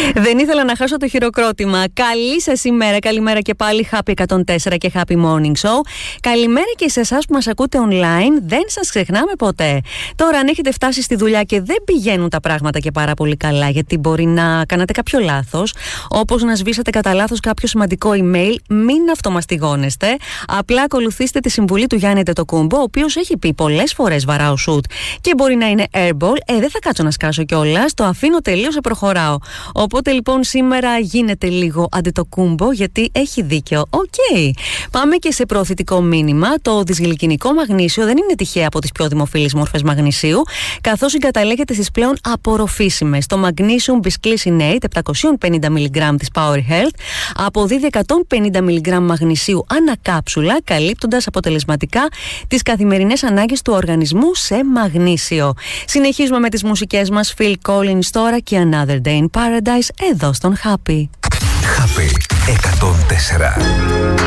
Δεν ήθελα να χάσω το χειροκρότημα. Καλή σας ημέρα, καλημέρα και πάλι. Happy 104 και Happy Morning Show. Καλημέρα και σε εσάς που μας ακούτε online. Δεν σας ξεχνάμε ποτέ. Τώρα, αν έχετε φτάσει στη δουλειά και δεν πηγαίνουν τα πράγματα και πάρα πολύ καλά, γιατί μπορεί να κάνατε κάποιο λάθος, όπως να σβήσατε κατά λάθος κάποιο σημαντικό email, μην αυτομαστιγώνεστε. Απλά ακολουθήστε τη συμβουλή του Γιάννη Αντετοκούμπο, ο οποίος έχει πει πολλές φορές βαράω shoot και μπορεί να είναι airball. Δεν θα κάτσω να σκάσω κιόλας. Το αφήνω τελείως και προχωράω. Οπότε λοιπόν σήμερα γίνεται λίγο Αντετοκούμπο, γιατί έχει δίκιο. Οκ. Πάμε και σε προωθητικό μήνυμα. Το δυσγλυκινικό μαγνήσιο δεν είναι τυχαία από τις πιο δημοφιλείς μορφές μαγνησίου, καθώς συγκαταλέγεται στις πλέον απορροφήσιμες. Το Magnesium Bisglycinate 750 mg της Power Health αποδίδει 150 mg μαγνησίου ανά κάψουλα, καλύπτοντας αποτελεσματικά τις καθημερινές ανάγκες του οργανισμού σε μαγνήσιο. Συνεχίζουμε με τις μουσικές μας. Phil Collins τώρα και Another Day in Paradise εδώ στον Happy. Happy 104.